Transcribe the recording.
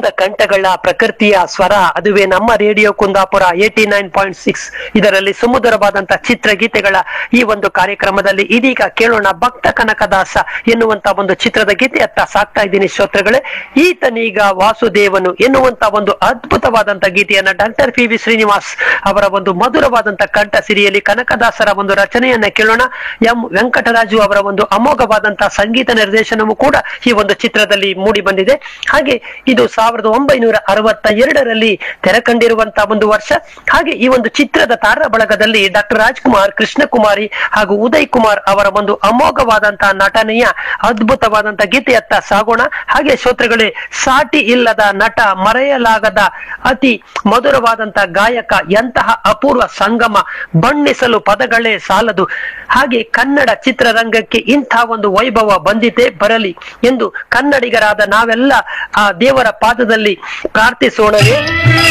ಕುಂದ ಕಂಠಗಳ ಪ್ರಕೃತಿಯ ಸ್ವರ, ಅದುವೇ ನಮ್ಮ ರೇಡಿಯೋ ಕುಂದಾಪುರ 89.6. ಇದರಲ್ಲಿ ಸುಮಧುರವಾದಂತಹ ಚಿತ್ರಗೀತೆಗಳ ಈ ಒಂದು ಕಾರ್ಯಕ್ರಮದಲ್ಲಿ ಇದೀಗ ಕೇಳೋಣ ಭಕ್ತ ಕನಕದಾಸ ಎನ್ನುವಂತ ಒಂದು ಚಿತ್ರದ ಗೀತೆಯತ್ತ ಸಾಕ್ತಾ ಇದ್ದೀನಿ ಶ್ರೋತೃಗಳೇ. ಈತನೀಗ ವಾಸುದೇವನು ಎನ್ನುವಂತ ಒಂದು ಅದ್ಭುತವಾದಂತ ಗೀತೆಯನ್ನ ಡಾಕ್ಟರ್ ಪಿ ವಿ ಶ್ರೀನಿವಾಸ್ ಅವರ ಒಂದು ಮಧುರವಾದಂತ ಕಂಠ ಸಿರಿಯಲ್ಲಿ ಕನಕದಾಸರ ಒಂದು ರಚನೆಯನ್ನ ಕೇಳೋಣ. ಎಂ ವೆಂಕಟರಾಜು ಅವರ ಒಂದು ಅಮೋಘವಾದಂತಹ ಸಂಗೀತ ನಿರ್ದೇಶನವೂ ಕೂಡ ಈ ಒಂದು ಚಿತ್ರದಲ್ಲಿ ಮೂಡಿ ಬಂದಿದೆ. ಹಾಗೆ ಇದು 1962ರಲ್ಲಿ ತೆರೆ ಕಂಡಿರುವಂತಹ ಒಂದು ವರ್ಷ. ಹಾಗೆ ಈ ಒಂದು ಚಿತ್ರದ ತಾರ ಬಳಗದಲ್ಲಿ ಡಾಕ್ಟರ್ ರಾಜ್ಕುಮಾರ್, ಕೃಷ್ಣಕುಮಾರಿ ಹಾಗೂ ಉದಯ್ ಕುಮಾರ್ ಅವರ ಒಂದು ಅಮೋಘವಾದಂತಹ ನಟನೆಯ ಅದ್ಭುತವಾದಂತಹ ಗೀತೆಯತ್ತ ಸಾಗೋಣ. ಹಾಗೆ ಶ್ರೋತೃಗಳೇ, ಸಾಟಿ ಇಲ್ಲದ ನಟ, ಮರೆಯಲಾಗದ ಅತಿ ಮಧುರವಾದಂತಹ ಗಾಯಕ, ಎಂತಹ ಅಪೂರ್ವ ಸಂಗಮ, ಬಣ್ಣಿಸಲು ಪದಗಳೇ ಸಾಲದು. ಹಾಗೆ ಕನ್ನಡ ಚಿತ್ರರಂಗಕ್ಕೆ ಇಂಥ ಒಂದು ವೈಭವ ಬಂದಿದೆ, ಬರಲಿ ಎಂದು ಕನ್ನಡಿಗರಾದ ನಾವೆಲ್ಲ ಆ ದೇವರ ಪಾದದಲ್ಲಿ ಪ್ರಾರ್ಥಿಸೋಣವೇ.